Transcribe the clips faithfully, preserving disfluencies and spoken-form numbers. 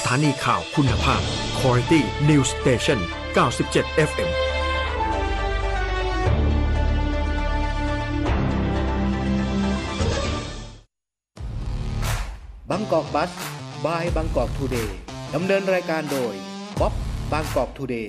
ถานีข่าวคุณภาพ Quality News Station เก้าสิบเจ็ด เอฟ เอ็มบางกอกบัส บายบางกอกทูเดย์ดำเนินรายการโดยบ๊อบบางกอกทูเดย์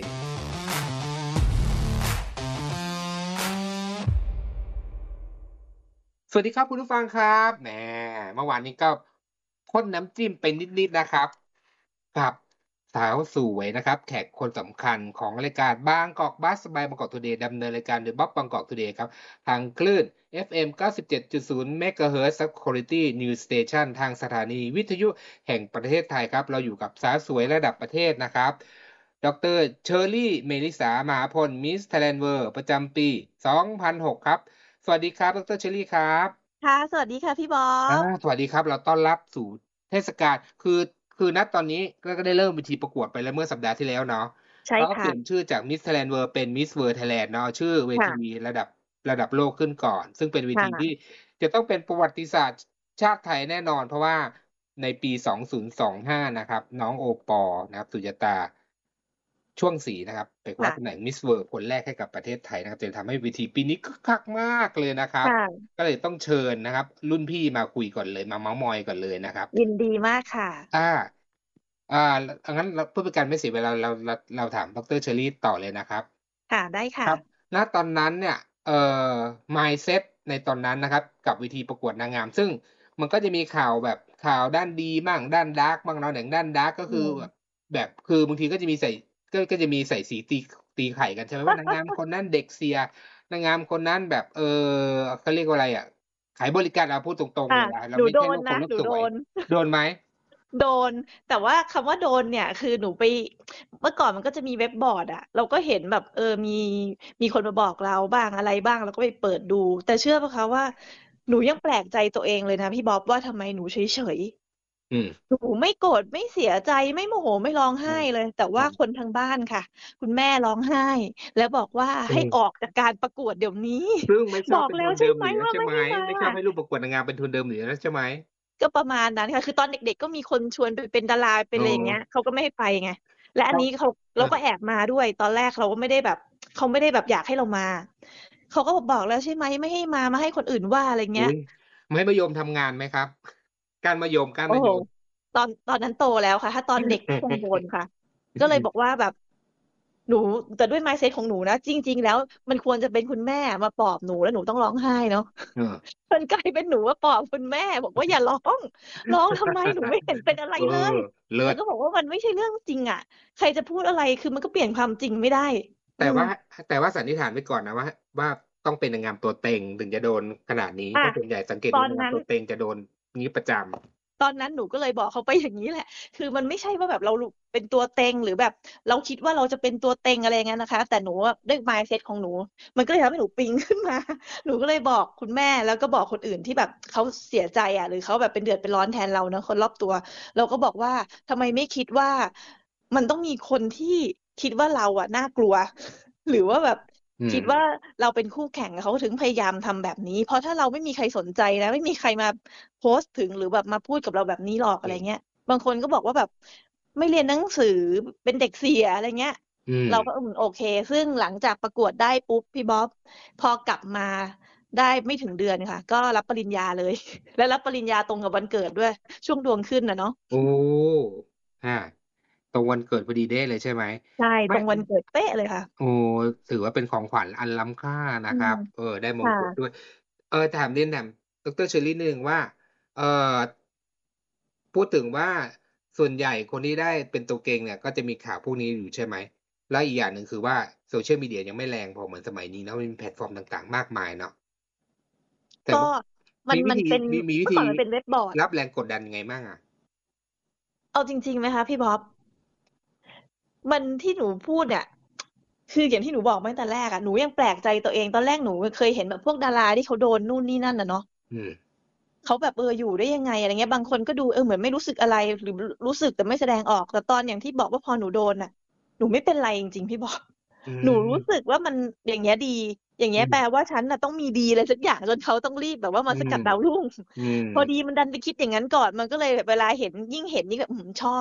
สวัสดีครับคุณผู้ฟังครับแหมเมื่อวานนี้ก็พ่นน้ำจิ้มไปนิดๆนะครับกับสาวสวยนะครับแขกคนสำคัญของรายการบางกอกบัสบายบางกอกทูเดย์ดำเนินรายการโดยบ๊อบบางกอกทูเดย์ครับทางคลื่น เอฟ เอ็ม เก้าสิบเจ็ดจุดศูนย์ เมกะเฮิรตซ์ Quality News Station ทางสถานีวิทยุแห่งประเทศไทยครับเราอยู่กับสาวสวยระดับประเทศนะครับดร.เชอรี่เมลิสามหาพลมิสไทยแลนด์เวิลด์ประจำปีสองพันหกครับสวัสดีครับดร.เชอรี่ครับค่ะสวัสดีค่ะพี่บ๊ออ่าบสวัสดีครับเราต้อนรับสู่เทศกาลคือคือณตอนนี้ก็ได้เริ่มเวทีประกวดไปแล้วเมื่อสัปดาห์ที่แล้วเนาะใช่เขาก็เปค่ะลี่ยนชื่อจาก Miss Thailand World เป็น Miss World Thailand เนาะเอาชื่อเวค่ะทีระดับระดับโลกขึ้นก่อน ซึ่งเป็นเวทีที่ค่ะจะต้องเป็นประวัติศาสตร์ชาติไทยแน่นอน เพราะว่าในปีสองพันยี่สิบห้านะครับน้องโอปอล์นะครับสุญญตาช่วงศรีนะครับไปคว้าค่ะตำแหน่ง Miss World คนแรกให้กับประเทศไทยนะครับจนทำให้เวทีปีนี้คึกคักมากเลยนะครับค่ะก็เลยต้องเชิญนะครับ รุ่นพี่มาคุยก่อนเลยมาเม้าท์มอยก่อนเลยนะครับยินดีมากค่ะอ่า อ่างั้นเราเพื่อเป็นการไม่เสียเวลาเราเราเราถามดร. เชอรี่ต่อเลยนะครับค่ะได้คค่ะรับ ณ ตอนนั้นเนี่ย เอ่อ mindset ในตอนนั้นนะครับ กับเวทีประกวดนางงาม ซึ่งมันก็จะมีข่าวแบบข่าวด้านดีมั่งด้านดาร์กมั่งเนาะอย่างด้านดาร์กก็อืคือมแบบแบบคือบางทีก็จะมีใส่ก็ก็จะมีใส่สีตีตีไข่กันใช่ไหมว่านางงามคนนั้นเด็กเสียนางงามคนนั้นแบบเอ่อเขาเรียกว่าอะไรอะขายบริการเอาพูดตรงๆเลค่ะยอะเราหนูไม่โดใช่โลนกคนนะโลกหนูสโดวยนโดนไหม? โดน แต่ว่าคำว่าโดนเนี่ย คือหนูไป เมื่อก่อนมันก็จะมีเว็บบอร์ดอะ เราก็เห็นแบบ เออ มี มีคนมาบอกเราบ้างอะไรบ้าง เราก็ไปเปิดดู แต่เชื่อเปล่าคะว่า หนูยังแปลกใจตัวเองเลยนะพี่บ๊อบว่าทำไมหนูเฉยอืมๆ หนูไม่โกรธไม่เสียใจไม่โมโหไม่ร้องอืไห้มเลย แต่อืว่าม คนทางบ้านค่ะ คุณแม่ร้องไห้ แล้วบอกว่าอืให้อมอกจากการประกวดเดี๋ยวนี้ซึ่งไม่ชบอกอบเป็นแล้วใชทุนเด่ิมไหมอยู่แล้ว่วาใช่ไหม? ไม่ให้มาไม่ชอบให้ลูกประกวดนางงามเป็นทุนเดิมอยู่แล้วใช่ไหม? ก็ประมาณนั้นค่ะ คือตอนเด็ก ๆ ก็มีคนชวนไปเป็นดาราเป็อ๋นอะไรอย่างเงี้ยอเขาก็ไม่ให้ไปไง และอัครับนนี้เขาเออเราก็แอบมาด้วย ตอนแรกเราก็ไม่ได้แบบ เขาไม่ได้แบบอยากให้เรามา เขาก็บอกแล้วใช่ไหมไม่ให้มา มาให้คนอื่นว่า อะไรเองีุ้๊ยย ไม้มะยมทำงานไหมครับ? ก้านมะยม ก้านโอ้โฮมะยมตอน ตอนนั้นโตแล้วค่ะ ถ้าตอนเด็กก็คงโดนค่ะ ก็เลยบอกว่าแบบ หนู แต่ด้วย mindset ของหนูนะ จริง ๆ แล้วมันควรจะเป็นคุณแม่มาปลอบหนู แล้วหนูต้องร้องไห้เนาะเออมันกลายเป็นหนูมาปลอบคุณแม่บอกว่า "อย่าร้อง ร้องทำไม หนูไม่เห็นเป็นอะไรเออเลย" เลิศเราก็บอกว่า "มันไม่ใช่เรื่องจริงอะ ใครจะพูดอะไร คือมันก็เปลี่ยนความจริงไม่ได้" แอืต่ว่ามแต่ว่าสันนิษฐานไว้ก่อนนะว่า ว่าต้องเป็นนางงามตัวเต็งถึงจะโดนขนาดนี้อเพาราะส่วนใหญ่สังเกตดูนางงตอนนาัม้นตัวเต็งจะโดนงี้ประจำตอนนั้นหนูก็เลยบอกเขาไปอย่างงี้แหละ คือมันไม่ใช่ว่าแบบเรา ร เป็นตัวเต็ง หรือแบบเราคิดว่าเราจะเป็นตัวเต็ง อะไรอย่างงั้นนะคะ แต่หนูอะด้วย mindset ของหนู มันก็เลยทำให้หนูปิ๊ง ขึ้นมา หนูก็เลยบอกคุณแม่ แล้วก็บอกคนอื่นที่แบบเขาเสียใจอะ หรือเขาแบบเป็นเดือดเป็นร้อนแทนเราเนาะ คนรอบตัว เราก็บอกว่า "ทำไมไม่คิดว่า มันต้องมีคนที่คิดว่าเราอะน่ากลัว หรือว่าแบบอืคิดว่ามเราเป็นคู่แข่ง เขาถึงพยายามทำแบบนี้ เพราะถ้าเราไม่มีใครสนใจนะ ไม่มีใครมาโพสต์ถึง หรือแบบมาพูดกับเราแบบนี้หรอก" ออะืไรมเงี้ย บางคนก็บอกว่าแบบ "ไม่เรียนหนังสือ เป็นเด็กเสีย" อะไรเงี้ยอืเราก็มอืม โอเค ซึ่งหลังจากประกวดได้ปุ๊บพี่บ๊อบ พอกลับมาได้ไม่ถึงเดือนค่ะ ก็รับปริญญาเลย และรับปริญญาตรงกับวันเกิดด้วย ช่วงดวงขึ้นอะเนาะโอ้ อา ตรงวันเกิดพอดีเด๊ะเลยใช่ไหม? ใช่ไมต่รงวันเกิดเป๊ะเลยค่ะโอ้ ถือว่าเป็นของขวัญอันล้ำค่านะอืมครับ เออ ได้มคง่กุฎะด้วย เออ ถามเรียนถามดร. เชอรี่นิดหนึ่งว่า เอ่อ พูดถึงว่าส่วนใหญ่คนที่ได้เป็นตัวเต็งเนี่ย ก็จะมีข่าวพวกนี้อยู่ใช่ไหม? แล้วอีกอย่างหนึ่งคือว่า Social Media ยังไม่แรงพอเหมือนสมัยนี้เนาะ มันมีแพลตฟอร์มต่าง ๆ มากมายเนาะ แต่ก็ว่ามันมีวิธีมันเป็นมี มีวเมิื่อธก่ีอนมันเป็นเว็บบอร์ดรับแรงกดดันยังไงมั่งอะ? เอาจริง ๆ ไหมคะพี่บ๊อบ มัน ที่หนูพูดเนี่ย คืออย่างที่หนูบอกมาตั้งแต่แรกอะ หนูยังแปลกใจตัวเอง ตอนแรกหนูเคยเห็นแบบพวกดาราที่เขาโดนนู่นนี่นั่นอะเนาะอืมเขาแบบ เออ อยู่ได้ยังไง อะไรเงี้ย บางคนก็ดู เออ เหมือนไม่รู้สึกอะไร หรือ ร รู้สึกแต่ไม่แสดงออก แต่ตอนอย่างที่บอกว่าพอหนูโดนน่ะ หนูไม่เป็นไรจริง ๆ พี่ บ๊อบอืหนูรู้มสึกว่ามัน อย่างเงี้ยดี อย่างเงอี้ยแปืมลว่าฉันน่ะต้องมีดีอะไรสักอย่าง จนเขาต้องรีบแบบว่าอมืาสมกัดดาวรุ่งอืมพอดีมันดันไปคิดอย่างงั้นก่อน มันก็เลยแบบเวลาเห็น ยิ่งเห็นยิ่งแบบ อื้อฮือ ชอบ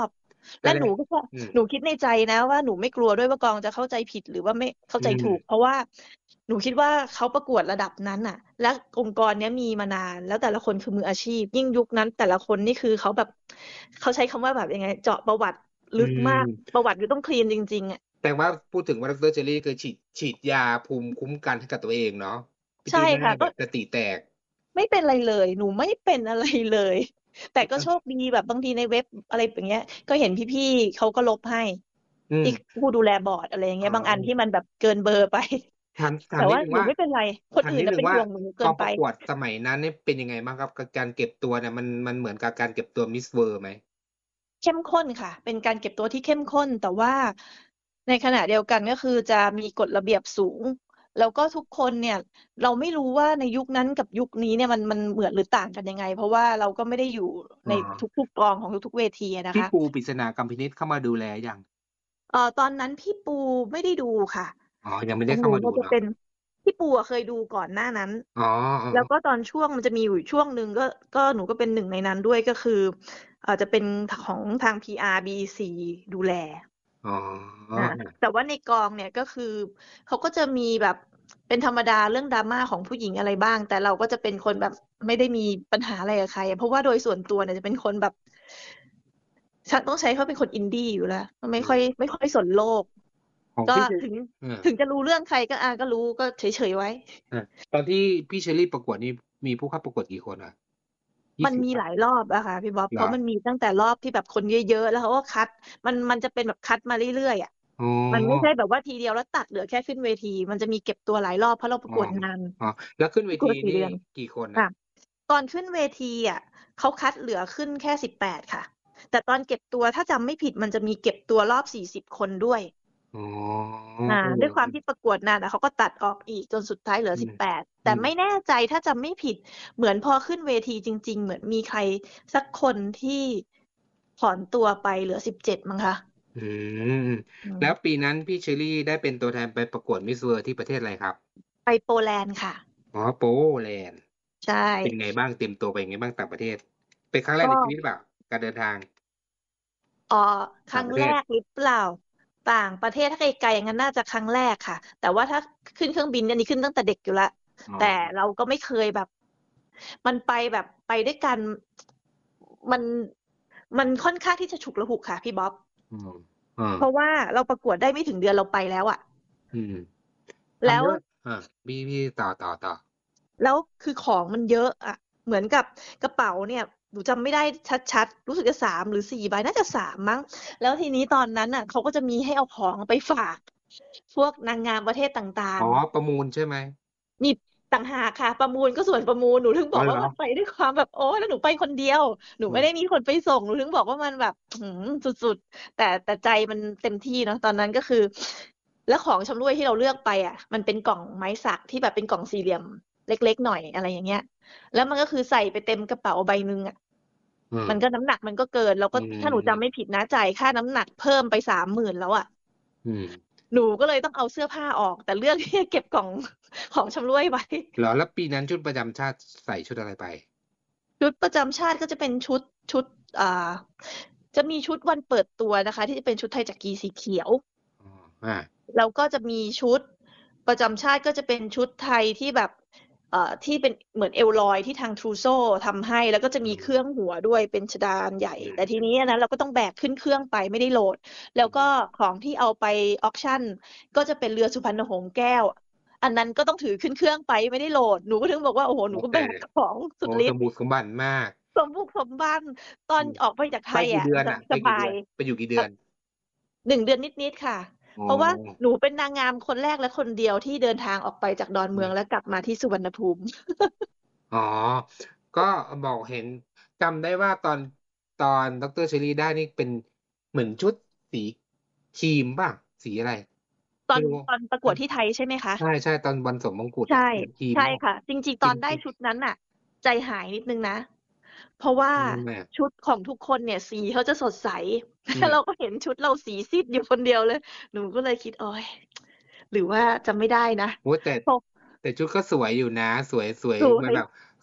แสและดหนูก็จะอืมหนูคิดในใจนะว่า หนูไม่กลัวด้วยว่ากองจะเข้าใจผิด หรือว่าไม่เข้าอืใจถูกมเพราะว่าหนูคิดว่าเขาประกวดระดับนั้นน่ะ และองค์กรเนี้ยมีมานาน แล้วแต่ละคนคือมืออาชีพ ยิ่งยุคนั้นแต่ละคนนี่คือเขาแบบ เขาใช้คำว่าแบบยังไง เจาะประวัติอืลึกมากมประวัติคือต้องคลีนจริง ๆ อะแต่ว่าพูดถึงว่า ดร. เชอรี่เคยฉีด ฉีดยาภูมิคุ้มกันให้กับตัวเองเนาะใช่ที่ไม่ค่ะให้แกบ็บสติแตกไม่เป็นไรเลย หนูไม่เป็น อะไร เลย แต่ก็เออโชคดีแบบบางทีในเว็บ อะไรอย่างเงี้ย ก็เห็นพี่ ๆ เขาก็ลบให้ ที่อืมผู้ดูแลบอร์ด อะไรอย่างเงอี้๋ย บางอันที่อมันแบบเกินเบอร์ ไปถาม ถแาตม่นวิ่ดาหนึ่งวหนู่าไม่เป็นไร คถนามอื่นน่นิดหะนึเ่งว่าป็นห่วงหนูเกกิองนไปประกวดสมัยนั้นเนี่ยเป็นยังไงบ้างครับ กับการเก็บตัวเนี่ย มัน มันเหมือนกับการเก็บตัว Miss World ไหม? เข้มข้นค่ะ เป็นการเก็บตัวที่เข้มข้น แต่ว่าในขณะเดียวกัน ก็คือจะมีกฎระเบียบสูง แล้วก็ทุกคนเนี่ย เราไม่รู้ว่าในยุคนั้นกับยุคนี้เนี่ย มัน มันเหมือนหรือต่างกันยังไง เพราะว่าเราก็ไม่ได้อยู่อ๋ในอทุก ๆ กองของทุก ๆ เวทีอะนะพีค่ะปู ปริศนากัมพินิจเข้ามาดูแลยัง? เอ่อ ตอนนั้นพี่ปูไม่ได้ดูค่ะอ๋อ ยังไม่ไขด้เของห้นาูมาดก็ูจะเนาเปะ็น พี่ปูอะเคยดูก่อนหน้านั้นอ๋อ อ๋แล้วอก็ตอนช่วง มันจะมีอยู่ช่วงหนึ่ง ก็ ก็หนูก็เป็นหนึ่งในนั้นด้วย ก็คือ อ่า จะเป็น ท ของทาง พี อาร์ บี อี ซี ดูแลอ๋ออา แต่ว่าในกองเนี่ย ก็คือเขาก็จะมีแบบ เป็นธรรมดาเรื่อง drama ของผู้หญิงอะไรบ้าง แต่เราก็จะเป็นคนแบบไม่ได้มีปัญหาอะไรกับใครอะ เพราะว่าโดยส่วนตัวเนี่ยจะเป็นคนแบบ ช ต้องใช้คำว่าเป็นคน Indie อยู่แล้ว ก็ไม่ค่อยอืมไม่ค่อยสนโลกของก็พี่ เชถึงเออถึงจะรู้เรื่องใครก็ อา ก็รู้ ก็เฉย ๆ ไว้อา ตอนที่พี่เชอรี่ประกวดนี่ มีผู้เข้าประกวดกี่คนอะ? ยีม่ันสิบ เปล่มีหลา? ายรอบอะค่ะพี่บ๊อบเหเรอ? พราะมันมีตั้งแต่รอบที่แบบคนเยอะ ๆ แล้วเขาก็คัด มัน มันจะเป็นแบบคัดมาเรื่อย ๆ อะอ๋มันไม่ใช่อแบบว่าทีเดียวแล้วตัดเหลือแค่ขึ้นเวที มันจะมีเก็บตัวหลายรอบ เพราะเราปรอะ๋อกวดนานอ๋อ แล้วขึ้นเวประกทีวด สี่นี่เดือนกี่คนคน่ะ? ่ะ ตอนขึ้นเวทีอะเขาคัดเหลือขึ้นแค่ สิบแปด ค่ะ แต่ตอนเก็บตัวถ้าจำไม่ผิด มันจะมีเก็บตัวรอบ สี่สิบ คนด้วยอ๋ออาเอด้วยความทอี่ประกวดนานอะ เขาก็ตัดออกอีกจนสุดท้ายเหลืออืมสิบแปดอแืต่ไม่มแน่ใจถ้าจำไม่ผิด เหมือนพอขึ้นเวทีจริง ๆ เหมือนมีใครสักคนที่ถอนตัวไปเหลือ สิบเจ็ด มั้งคะอืมอืแล้วมปีนั้นพี่เชอรี่ได้เป็นตัวแทนไปประกวด Miss World ที่ประเทศอะไรครับ? ไปโปแลนด์ค่ะอ๋อ โปแลนด์ใช่เป็นไงบ้าง? เตรียมตัวไปยังไงบ้างต่างประเทศ? เป็นครั้งแรกกในชีวิ็ตหรือเปล่า? การเดินทางเอ่อ คตร่ัา้งประเทศงแรกหรือเปล่า? ต่างประเทศถ้าไกล ๆ อย่างงั้นน่าจะครั้งแรกค่ะ แต่ว่าถ้า ข ขึ้นเครื่องบิน อันนี้ขึ้นตั้งแต่เด็กอยู่แล้วอ๋อแต่เราก็ไม่เคยแบบ มันไปแบบไปด้วยกัน มัน มันค่อนข้างที่จะฉุกละหุกค่ะพี่บ๊อบอืม อาเพราะว่าเราประกวดได้ไม่ถึงเดือนเราไปแล้วอะอืม ทแล้ำไวด้ อา พี่ พี่ต่อ ๆ ๆแล้วคือของมันเยอะอะ เหมือนกับกระเป๋าเนี่ย หนูจำไม่ได้ชัด ๆ รู้สึกจะ สาม หรือ สี่ ใบ น่าจะ สาม มั้ง แล้วทีนี้ตอนนั้นน่ะ เขาก็จะมีให้เอาของไปฝาก พวกนางงามประเทศต่าอ๋อง ๆประมูลใช่ไหม? มีต่างหากค่ะ ประมูลก็ส่วนประมูล หนูถึงอบ๋ออกวเ่หารอ? มันไปด้วยความแบบ โอ๊ย แล้วหนูไปคนเดียว หนูอืมไม่ได้มีคนไปส่ง หนูถึงบอกว่ามันแบบ อื้อฮือ สุด ๆ แต่ แต่ใจมันเต็มที่เนาะ ตอนนั้นก็คือ แล้วของชำร่วยที่เราเลือกไปอะ มันเป็นกล่องไม้สักที่แบบเป็นกล่องสี่เหลี่ยมเล็ก ๆ หน่อย อะไรอย่างเงี้ย แล้วมันก็คือใส่ไปเต็มกระเป๋าใบหนึ่งอะอืมมันก็น้ำหนักมันก็เกิน แล้วอก็ ถ้าหนูจำไมื่มผิดนะ จ่ายค่าน้ำหนักเพิ่มไป สามหมื่น แล้วอะอืมหนูก็เลยต้องเอาเสื้อผ้าออก แต่เลือก ที่จะเก็บกล่อง ของชำร่วยไว้เหรอ? แล้วปีนั้นชุดประจำชาติ ส ใส่ชุดอะไรไป? ชุดประจำชาติก็จะเป็นชุด ชุด อ่า จะมีชุดวันเปิดตัวนะคะ ที่จะเป็นชุดไทยจักรีสีเขียวอ๋อ อาแล้วก็จะมีชุดประจำชาติ ก็จะเป็นชุดไทยที่แบบ เอ่อ ที่เป็นเหมือนเอวลอยที่ทาง Trousseau ทำให้ แล้วก็จะอืมีเครื่มองหัวด้วยเป็นชฎาอันใหญ่อืแต่ทีนี้มอันนั้นเราก็ต้องแบกขึ้นเครื่องไปไม่ได้โหลด แล้อวืก็มของที่เอาไปออกชัน ก็จะเป็นเรือสุพรรณหงส์แก้ว อันนั้นก็ต้องถือขึ้นเครื่องไปไม่ได้โหลด หนูก็ถึงบอกว่า โอ้โฮ หโนอูก็เคแบกของโสอุ้ดฤทธิสม์บุกสมบันมากสมบุกสมบัน ตออนืมออกไปจากไทไปกยอี่ะเดือนสอะสบไปกี่าเดืยอน? ไปอยู่กี่เดืออน? หนึ่ง เดือนนิด ๆ ค่ะอ๋เพราะว่าอหนูเป็นนางงามคนแรกและคนเดียวที่เดินทางออกไปจากดอนอเมืองืมและกลับมาที่สุวรรณภูมิอ๋อ ก็บอกเห็น จำได้ว่าตอน ตอน ดร. เชอรี่ได้นี่เป็นเหมือนชุดสีครีมเปล่า? สีอะไร? ตไอนม่รู้ตอนประกอวาดที่ไทยใช่ไหมคะ? ใช่ ๆ ตอนวันสวมมงกุฎใชอะ่สีครีใมช่เปล่า? ค่ะ จริง ๆคตอนได้รีม ๆชุดนั้นน่ะ ใจหายนิดหนึ่งนะ เพราะว่าอืม ทำไมอะ? ชุดของทุกคนเนี่ยสีเขาจะสดใสอืแล้วเรมาก็เห็นชุดเราสีซีดอยู่คนเดียวเลย หนูก็เลยคิด โอ๊ย หรือว่าจะไม่ได้นะโอ้โฮ แต่พอแต่ชุดก็สวยอยู่นะ สวย สวยสวยมันแบบ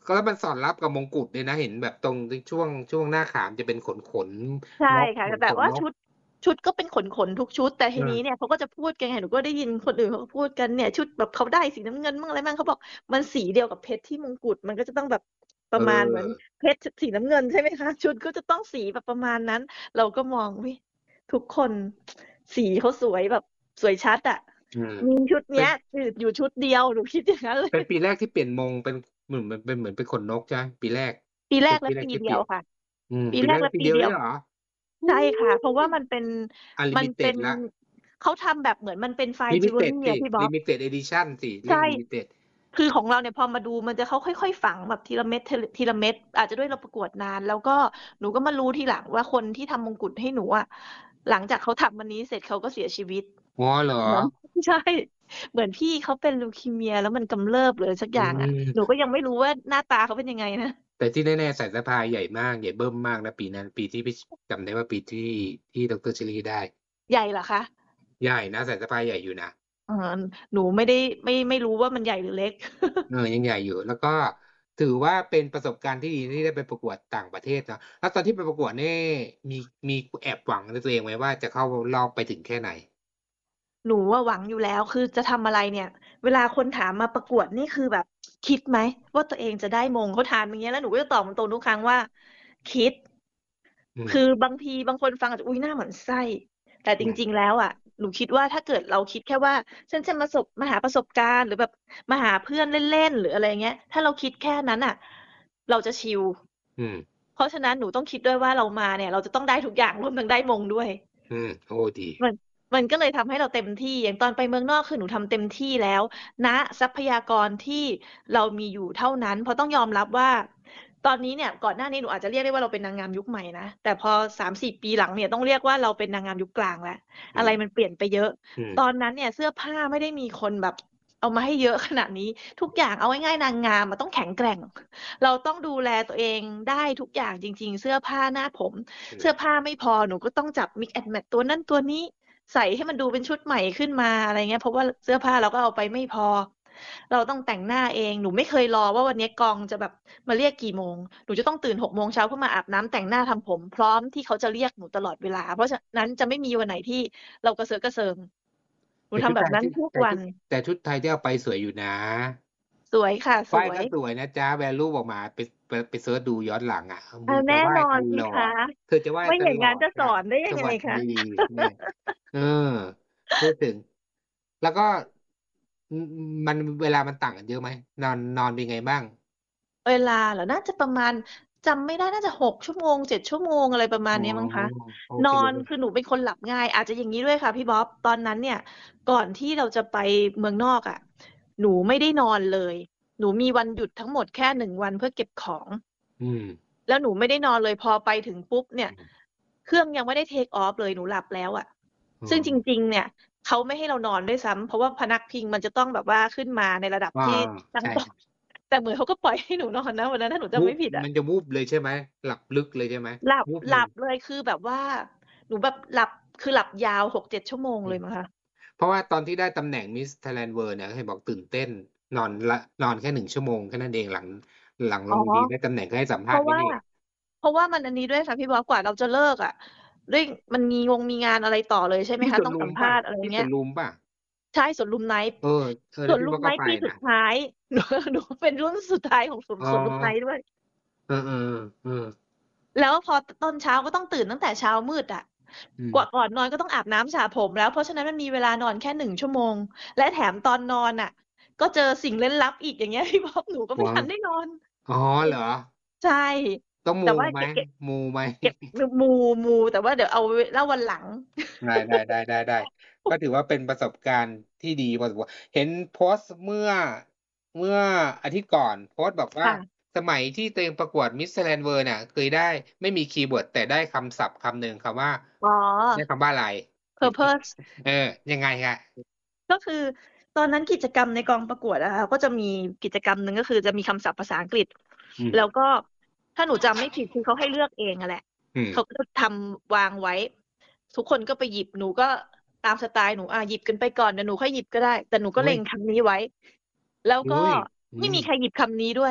ก็แล้วมันสอดรับกับมงกุฎเลยนะ เห็นแบบตรงช่วงช่วงหน้าขามจะเป็นขนขนใช่นกค่ะเหมือนแต่ว่าขนนกชุด ชุดก็เป็นขน ๆ ทุกชุด แต่ทีนี้เออเนี่ยเขาก็จะพูดกันไง หนูก็ได้ยินคนอื่นเขาก็พูดกันเนี่ย ชุดแบบเขาได้สีน้ำเงินมั่งอะไรมั่ง เขาบอกมันสีเดียวกับเพชรที่มงกุฎ มันก็จะต้องแบบปเระมาณเหมือนออเพชร ช สีน้ำเงิน ใช่ไหมคะ ชุดก็จะต้องสีแบบประมาณนั้น เราก็มอง อุ๊ย ทุกคน สีเขาสวยแบบสวยชัดอะอืมมีชุดเเปน็ี้นยอยู่ อยู่ชุดเดียว หนูคิด อย่างงั้นเลเป็นยปีแรกที่เปลี่ยนมงเป็นเหมือน เหมือนเป็นเหมือนเป็นขนนกใช่ไหม? ปีแรกปีแรเป็นปกและีแรปกีที่เดเปีลี่ยนยวค่ะอืมปีปีแรกและปีแรกและปีเดียวเดเียวลยเหรอ? ใช่ค่ะ เพราะว่ามันเป็นอามันเป็ Limited นแล้วเขาทำแบบเหมือนมันเป็น Fine Limited Jewelry สิอะพี่บ๊อบ Limited Edition สิ เใรชี่ยก Limited คือของเราเนี่ยพอมาดูมันจะเขาค่อย ๆ ฝังแบบทีละเม็ด ท ทีละเม็ด อาจจะด้วยเราประกวดนาน แล้วก็หนูก็มารู้ทีหลังว่าคนที่ทำมงกุฎให้หนูอะ หลังจากเขาทำอันนี้เสร็จเขาก็เสียชีวิตอ๋อ เหรอ? เหมือน ใช่ เหมือนพี่เขาเป็นลีวคีเมีย แล้วมันกำเริบหรืออะไรสักออืย่างอะ หนูมก็ยังไม่รู้ว่าหน้าตาเขาเป็นยังไงนะแต่ที่แน่ ๆ สายสะพายใหญ่มาก ใหญ่เบิ้มมากนะปีนั้น ปีที่พี่ ช จำได้ว่าปีที่ ที่ดร. เชอรี่ได้ใหญ่เหรอคะ? ใหญ่นะ สายสะพายใหญ่อยู่นะเออ หนูไม่ได้ ไม่ ไม่รู้ว่ามันใหญ่หรือเล็กเออ ยังใหญ่อยู่ แล้วก็ถือว่าเป็นประสบการณ์ที่ดีที่ได้ไปประกวดต่างประเทศเนาะ แล้วตอนที่ไปประกวดนี่มี มีแอบหวังในตัวเองไหมว่าจะเข้ารอบไปถึงแค่ไหน? หนูอะหวังอยู่แล้ว คือจะทำอะไรเนี่ย เวลาคนถามมาประกวดนี่คือแบบ คิดไหมว่าตัวเองจะได้มง เขาถามอย่างเงี้ย แล้วหนูก็จะตอบตรง ๆ ทุกครั้งว่า คิดอืมคือบางทีบางคนฟังอาจจะ อุ๊ย หน้าหมั่นไส้ แต่อจืมริง ๆ แล้วอะ หนูคิดว่าถ้าเกิดเราคิดแค่ว่า ฉันจะมาสบ มาหาประสบการณ์ หรือแบบมาหาเพื่อนเล่น ๆ หรืออะไรอย่างเงี้ย ถ้าเราคิดแค่นั้นน่ะ เราจะชิลอืมเพราะฉะนั้นหนูต้องคิดด้วยว่าเรามาเนี่ย เราจะต้องได้ทุกอย่าง รวมทั้งได้มงด้วยอืม โอ้ ดีมัน มันก็เลยทำให้เราเต็มที่ อย่างตอนไปเมืองนอก คือหนูทำเต็มที่แล้ว ณ ทรัพยากรที่เรามีอยู่เท่านั้น เพราะต้องยอมรับว่า ตอนนี้เนี่ย ก่อนหน้านี้หนูอาจจะเรียกได้ว่าเราเป็นนางงามยุคใหม่นะ แต่พอ สามสี่ ปีหลังเนี่ยต้องเรียกว่าเราเป็นนางงามยุคกลางแล้วอืมอะไรมันเปลี่ยนไปเยอะอืมตอนนั้นเนี่ยเสื้อผ้าไม่ได้มีคนแบบเอามาให้เยอะขนาดนี้ ทุกอย่างเอาง่าย ๆ นางงามอะต้องแข็งแกร่ง เราต้องดูแลตัวเองได้ทุกอย่างจริง ๆ เสื้อผ้า หน้าผมอืมเสื้อผ้าไม่พอหนูก็ต้องจับ mix and match ตัวนั้นตัวนี้ ใส่ให้มันดูเป็นชุดใหม่ขึ้นมา อะไรเงี้ย เพราะว่าเสื้อผ้าเราก็เอาไปไม่พอ เราต้องแต่งหน้าเอง หนูไม่เคยรอว่าวันนี้กองจะแบบมาเรียกกี่โมง หนูจะต้องตื่น หก โมงเช้าเพื่อมาอาบน้ำแต่งหน้าทำผม พร้อมที่เขาจะเรียกหนูตลอดเวลา เพราะฉะนั้นจะไม่มีวันไหนที่เรากระเซอะกระเซิง หนูทแต่ชุำดแบไทยทบนั้นี่ทุกวแต่ชัุนด แต่ชุดไทยที่เอาไปสวยอยู่นะสวยค่ะ สฝ้ายวยก็สวยนะจ๊ะ value ออกมา ไป ไป ไปเซิร์ชดูย้อนหลังอะอมาึงแจนะ่ไหว้ตนอนสิลอคะด เธอจะไหว้ไม่ตอย่างงั้นลอดจจะส้ะอนได้ยัสวงไงัสคะ? ดี เนี่ย เออ พูดถึง แล้วก็ อืม มัน เวลามันต่างกันเยอะไหม? นอน นอนเป็นไงบ้าง? เวลาเหรอ น่าจะประมาณ จำไม่ได้ น่าจะ หก ชั่วโมง เจ็ด ชั่วโมง อะไรประมาอ๋อณนี้มั้งคะโอเคนอน คือหนูเป็นคนหลับง่าย อาจจะอย่างงี้ด้วยค่ะพี่บ๊อบ ตอนนั้นเนี่ย ก่อนที่เราจะไปเมืองนอกอะ หนูไม่ได้นอนเลย หนูมีวันหยุดทั้งหมดแค่ หนึ่ง วันเพื่อเก็บของอืมแล้วหนูไม่ได้นอนเลย พอไปถึงปุ๊บเนี่อยืมเครื่องยังไม่ได้ take off เลย หนูหลับแล้วอะอ๋ซึ่งจอริง ๆ เนี่ย เขาไม่ให้เรานอนด้วยซ้ำ เพราะว่าพนักพิงมันจะต้องแบบว่าขึ้นมาในระดับอาที่ตั้ใชง่โต๊ะ แต่เหมือนเขาก็ปล่อยให้หนูนอนนะ วันนั้นถ้าหนูจวำูไม่บผิดอะมันจะวูบเลยใช่ไหม? หลับลึกเลยใช่ไหม? หลับวูบหนหลึ่ังบเลย คือแบบว่า หนูแบบหลับ คือหลับยาว หกเจ็ด ชั่วโมงอืมเลยมั้งคะเพราะว่าตอนที่ได้ตำแหน่ง Miss Thailand World เนี่ย เห็นบอกตื่นเต้น นอนละ นอนแค่ หนึ่ง ชั่วโมงแค่นั้นเอง หลัง หลังลอ๋องเวทีได้ตำแหน่งก็ให้สัมภเพารษาณะ์ไว้ว่านี่เพราะว่ามันอันนี้ด้วยค่ะพี่บ๊อบ กว่าเราจะเลิกอะ ด้วย มันมีงงมีงานอะไรต่อเลย ใช่ไหมที่คะ ต้องสสวนลุมัมภเปล่าา? ษณ์ อะไรที่เงสี้ยวนลุมเปล่า? ใช่ สวนลุม Night เออ เออสแล้วพวนี่ลุมบ๊อบก็ Night ไปปีสนุะดท้าย หนู หนูเป็นรุ่นสุดท้ายของสวนอ๋อสวนลุม Night ด้วยเออ ๆ เออแล้วพอ ต ตอนเช้าก็ต้องตื่นตั้งแต่เช้ามืดอะ กว่าอืมก่อนนอนก็ต้องอาบน้ำสระผมแล้ว เพราะฉะนั้นมันมีเวลานอนแค่ หนึ่ง ชั่วโมง และแถมตอนนอนน่ะ ก็เจอสิ่งลึกลับอีก อย่างเงี้ย พี่บ๊อบ หนูก็ไวม่้าทัวนได้นอนอ๋อ เหรอ? ใช่ต้องแมตู่ว่าไหม? เก็บ เก็บมูไหม? เก็บ น มู ๆ แต่ว่าเดี๋ยวเอาไว้เล่าวันหลังได้ ๆ ๆ ๆ ๆ ก็ถือว่าเป็นประสบการณ์ที่ดีพอสมควร เห็นโพสต์เมื่อ เมื่ออาทิตย์ก่อน โพสต์บอกวค่า่ะสมัยที่ตัวเองประกวด Miss Thailand World เนี่ย เคยได้ ไม่มีคีย์เวิร์ด แต่ได้คำศัพท์คำหนึ่ง คำว่าอ๋อได้คำว่าอะไร? Purpose เออ ยังไงอะ? ก็คือตอนนั้นกิจกรรมในกองประกวดอะค่ะ ก็จะมีกิจกรรมหนึ่ง ก็คือจะมีคำศัพท์ภาษาอังกฤษอืมแล้วก็ถ้าหนูจำไม่ผิด คือเขาให้เลือกเองอะแหละ เขาอืมก็ทำวางไว้ ทุกคนก็ไปหยิบ หนูก็ตามสไตล์หนู อา หยิบกันไปก่อน เดี๋ยวหนูค่อยหยิบก็ได้ แต่หนูก็อุเ๊ล็ยงคำนี้ไว้ แล้วอุก็๊ย อืไม่มีใครมหยิบคำนี้ด้วย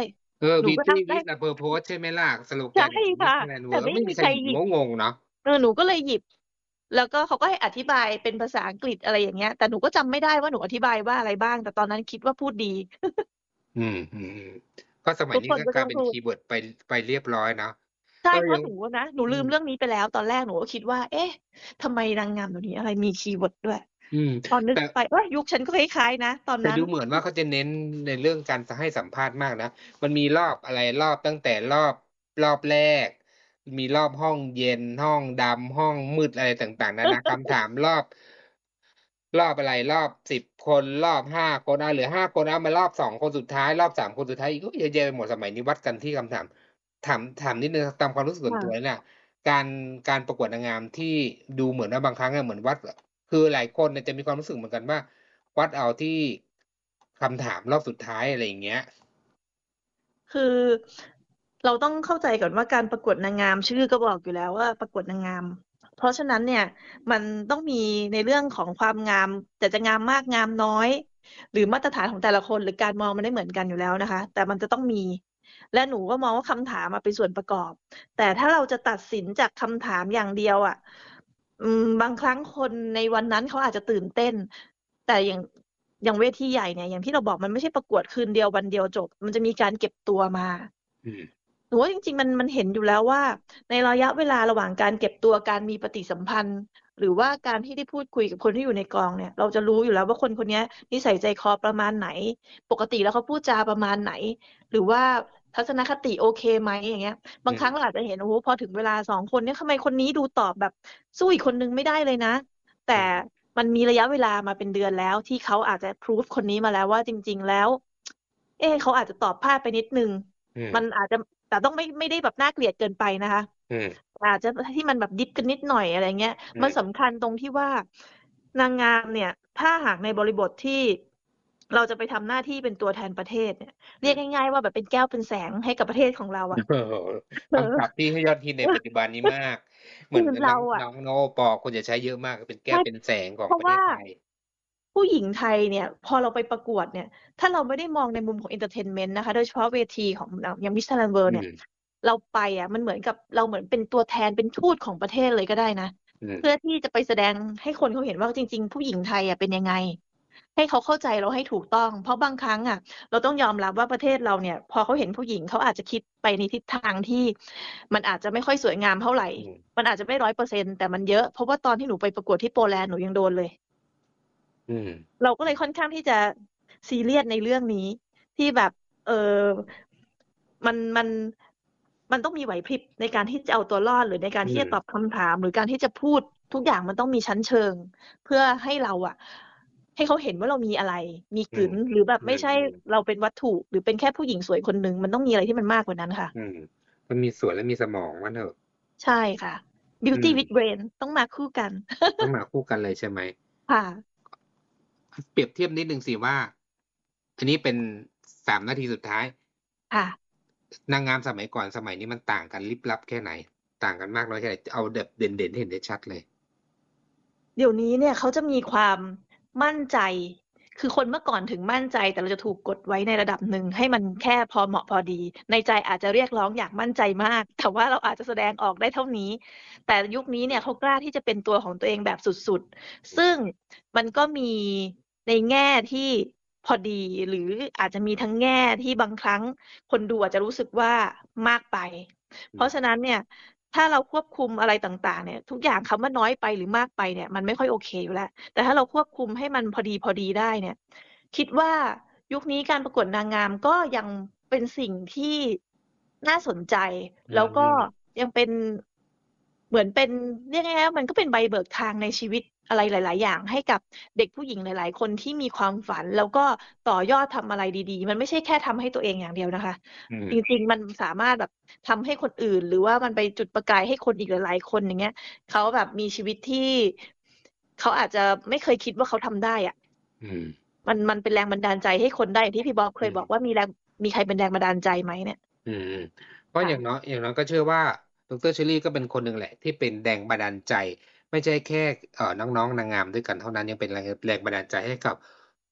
เออหนูก็นั Beauty บได้ with a Purpose ใช่ไหมล่ะ สโลแกใช่นของค่ะ Miss Thailand แต่ World ไม่ไม่มีใครมีใครหยิบหยิบหนูก็งงเนาะเออ หนูก็เลยหยิบ แล้วก็เขาก็ให้อธิบายเป็นภาษาอังกฤษ อะไรอย่างเงี้ย แต่หนูก็จำไม่ได้ว่าหนูอธิบายว่าอะไรบ้าง แต่ตอนนั้นคิดว่าพูดดีอืม ๆ ๆ ก็สมัทยุกนี้คนก็ตก็กลา้ยเป็นองพูดคีย์เวิร์ดไป ไปเรียบร้อยเนาะใช่ก็ยเพราะังหนูอะนะ หนูอืมลืมเรื่องนี้ไปแล้ว ตอนแรกหนูก็คิดว่า เอ๊ะ ทำไมนางงามเดี๋ยวนี้อะไรมีคีย์เวิร์ดด้วยอืมพอนึแตก่ไป เฮ้ย ยุคฉันก็คล้าย ๆ นะ ตอนแต่นั้นดูเหมือนว่าเขาจะเน้นในเรื่องการ ส ให้สัมภาษณ์มากนะ มันมีรอบอะไร รอบตั้งแต่รอบ รอบแรก มีรอบห้องเย็น ห้องดำ ห้องมืด อะไรต่าง ๆ นานา คำถามรอบ รอบอะไร รอบ สิบ คน รอบ ห้า คน อา เหลือ ห้า คน เอามารอบ สอง คนสุดท้าย รอบ สาม คนสุดท้ายอีก โอ๊ย เยอะแยะไปหมด สมัยนี้วัดกันที่คำถาม ถาม ถามนิดหนึ่งตามความรู้สึกส่ควน่ตัวะแล้วเนี่ย การ การประกวดนางงามที่ดูเหมือนว่าบางครั้งอะเหมือนวัด คือหลายคนเนี่ยจะมีความรู้สึกเหมือนกันว่า วัดเอาที่คำถามรอบสุดท้าย อะไรอย่างเงี้ยคือเราต้องเข้าใจก่อนว่า การประกวดนางงามชื่อก็บอกอยู่แล้วว่า ประกวดนางงาม เพราะฉะนั้นเนี่ย มันต้องมีในเรื่องของความงาม แต่จะงามมากงามน้อย หรือมาตรฐานของแต่ละคน หรือการมองมันไม่เหมือนกันอยู่แล้วนะคะ แต่มันจะต้องมี และหนูก็มองว่าคำถามอะเป็นส่วนประกอบ แต่ถ้าเราจะตัดสินจากคำถามอย่างเดียวอะ อืม บางครั้งคนในวันนั้นเขาอาจจะตื่นเต้น แต่อย่าง อย่างเวทีใหญ่เนี่ย อย่างที่เราบอกมันไม่ใช่ประกวดคืนเดียววันเดียวจบ มันจะมีการเก็บตัวมาอืมหนูว่าจริง ๆ มัน มันเห็นอยู่แล้วว่า ในระยะเวลาระหว่างการเก็บตัว การมีปฏิสัมพันธ์ หรือว่าการที่ได้พูดคุยกับคนที่อยู่ในกองเนี่ย เราจะรู้อยู่แล้วว่าคนคนเนี้ยนิสัยใจคอประมาณไหน ปกติแล้วเขาพูดจาประมาณไหน หรือว่าทัศนคติโอเคไหม อย่างเงี้ย บางครั้งอืมเราอาจจะเห็น โอ้โฮ พอถึงเวลา สอง คนเนี่ย ทำไมคนนี้ดูตอบแบบสู้อีกคนหนึ่งไม่ได้เลยนะ แตอื่มมันมีระยะเวลามาเป็นเดือนแล้ว ที่เขาอาจจะ พรูฟ คนนี้มาแล้วว่า จริง ๆ แล้ว เอ๊ เขาอาจจะตอบพลาดไปนิดหนึ่งอืมมันอาจจะ แต่ต้องไม่ ไม่ได้แบบน่าเกลียดเกินไปนะคะอืมอาจจะที่มันแบบดิปกันนิดหน่อย อะไรอย่างเงี้ยอืมมันสำคัญตรงที่ว่า นางงามเนี่ย ถ้าหากในบริบทที่เราจะไปทำหน้าที่เป็นตัวแทนประเทศเนี่ย เอรืียกมง่าย ๆ ว่าแบบเป็นแก้วเป็นแสงให้กับประเทศของเราอะโอ้โฮเออคำศัพท์ที่ยอดฮิตในปัจจุบันนี้มาก เหคมือืนอเนร้าองอะน้อง น้องโอปอล์ควรจะใช้เยอะมาก เป็นแกใช้่วเป็นแสงขอเพงราะวประเท่าศไทยผู้หญิงไทยเนี่ย พอเราไปประกวดเนี่ย ถ้าเราไม่ได้มองในมุมของเอนเทอร์เทนเมนต์นะคะ โดยเฉพาะเวทีของ อ่า อย่าง Miss Thailand อื World เนี่ยมเราไปอะมันเหมือนกับเราเหมือนเป็นตัวแทน เป็นทูตของประเทศเลยก็ได้นะอืมเพื่อที่จะไปแสดงให้คนเขาเห็นว่า จริง ๆ ผู้หญิงไทยอะเป็นยังไง ให้เขาเข้าใจเราให้ถูกต้อง เพราะบางครั้งอะเราต้องยอมรับว่า ประเทศเราเนี่ย พอเขาเห็นผู้หญิง เขาอาจจะคิดไปในทิศทางที่มันอาจจะไม่ค่อยสวยงามเท่าไรอืมมันอาจจะไม่ ร้อยเปอร์เซ็นต์ แต่มันเยอะ เพราะว่าตอนที่หนูไปประกวดที่โปแลนด์ หนูยังโดนเลยอืมเราก็เลยค่อนข้างที่จะซีเรียสในเรื่องนี้ ที่แบบ เอ่อ มัน มัน มันต้องมีไหวพริบในการที่จะเอาตัวรอด หรือในการอืที่จะตอมบคำถาม หรือการที่จะพูด ทุกอย่างมันต้องมีชั้นเชิง เพื่อให้เราอะ ให้เขาเห็นว่าเรามีอะไร มีอืมกึ๋น หรือแบบอืไม่ใช่ม ๆเราเป็นวัตถุ หรือเป็นแค่ผู้หญิงสวยคนหนึ่ง มันต้องมีอะไรที่มันมากกว่านั้นค่ะอืม มันมีสวยและมีสมองว่างั้นเถอะใช่ค่ะอื Beauty ม with Brain ต้องมาคู่กันต้องมาคู่กันเลยใช่ไหม? ค่ะเปรียบเทียบนิดหนึ่งสิว่า อันนี้เป็น สาม นาทีสุดท้ายค่ะนางงามสมัยก่อนสมัยนี้มันต่างกันลิบลับแค่ไหน? ต่างกันมากน้อยแค่ไหน? เอาแบบเด่น ๆ ให้เห็นได้ชัดเลยเดี๋ยวนี้เนี่ยเขาจะมีความมั่นใจ คือคนเมื่อก่อนถึงมั่นใจ แต่เราจะถูกกดไว้ในระดับหนึ่ง ให้มันแค่พอเหมาะพอดี ในใจอาจจะเรียกร้องอยากมั่นใจมาก แต่ว่าเราอาจจะแสดงออกได้เท่านี้ แต่ยุคนี้เนี่ยเขากล้าที่จะเป็นตัวของตัวเองแบบสุด ๆ ซึ่งมันก็มีในแง่ที่พอดี หรืออาจจะมีทั้งแง่ที่บางครั้งคนดูอาจจะรู้สึกว่ามากไปอืมเพราะฉะนั้นเนี่ย ถ้าเราควบคุมอะไรต่าง ๆ เนี่ย ทุกอย่างคำว่าน้อยไปหรือมากไปเนี่ย มันไม่ค่อยโอเคอยู่แล้ว แต่ถ้าเราควบคุมให้มันพอดี ๆ ได้เนี่ย คิดว่ายุคนี้การประกวดนางงามก็ยังเป็นสิ่งที่น่าสนใจอืแล้วก็มยังเป็น เหมือนเป็น เรียกง่าย ๆ ว่ามันก็เป็นใบเบิกทางในชีวิตอะไรหลาย ๆ อย่าง ให้กับเด็กผู้หญิงหลาย ๆ คนที่มีความฝัน แล้วก็ต่อยอดทำอะไรดี ๆ มันไม่ใช่แค่ทำให้ตัวเองอย่างเดียวนะคะอืมจริง ๆ มันสามารถแบบทำให้คนอื่น หรือว่ามันไปจุดประกายให้คนอีกหลาย ๆ คน อย่างเงี้ย เขาแบบมีชีวิตที่ เขาอาจจะไม่เคยคิดว่าเขาทำได้อะอืมมัน มันเป็นแรงบันดาลใจให้คนได้ อย่างที่พี่บ๊อบเคอืยบอกมว่า มีแรง มีใครเป็นแรงบันดาลใจไหมเนี่ย? อืม เพราะค่อย่างะน้อย อย่างน้อยก็เชื่อว่า ดร. เชอรี่ก็เป็นคนหนึ่งแหละที่เป็นแรงบันดาลใจ ไม่ใช่แค่ เอ่อ น้อง ๆ นางงามด้วยกันเท่านั้น ยังเป็นแรง แรงบันดาลใจให้กับ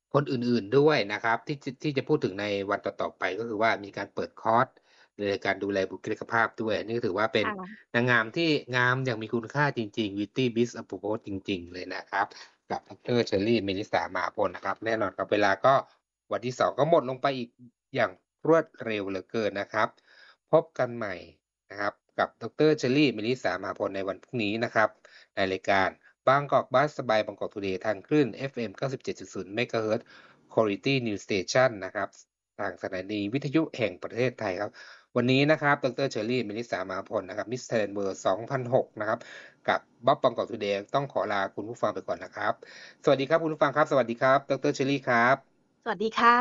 คนอื่นๆด้วยนะครับ ที่จะที่จะพูดถึงในวันต่อๆไป ก็คือว่ามีการเปิดคอร์สในการดูแลบุคลิกภาพด้วย อันนี้ก็ถือว่าเป็นค่ะนางงามที่งามอย่างมีคุณค่าจริง ๆ Beauty Biz a Purpose จริง ๆ เลยนะครับ กับ ดร. เชอรี่ เมลิสา มหาพลนะครับ แน่นอนครับเวลาก็วันที่ สอง ก็หมดลงไปอีกอย่างรวดเร็วเหลือเกินนะครับ พบกันใหม่นะครับกับ ดร. เชอรี่ เมลิสา มหาพลในวันพรุ่งนี้นะครับ ในรายการบางกอกบัสบายบางกอกทูเดย์ทางคลื่น เอฟ เอ็ม เก้าสิบเจ็ดจุดศูนย์ เมกะเฮิรตซ์ Quality News Station นะครับ ทางสถานีวิทยุแห่งประเทศไทยครับ วันนี้นะครับ ดร. เชอรี่ เมลิสา มหาพลนะครับ Miss Thailand World สองพันหก นะครับ กับบ๊อบบางกอกทูเดย์ต้องขอลาคุณผู้ฟังไปก่อนนะครับ สวัสดีครับคุณผู้ฟังครับ สวัสดีครับ ดร. เชอรี่ครับสวัสดีค่ะ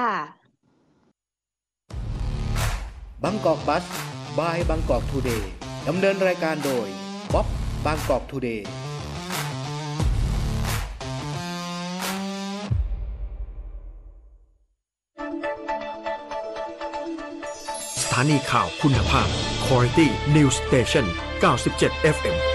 บางกอกบัสบายบางกอกทูเดย์ดำเนินรายการโดยบ๊อบบางกอกทูเดย์สถานีข่าวคุณภาพ Quality News Station เก้าสิบเจ็ด เอฟ เอ็ม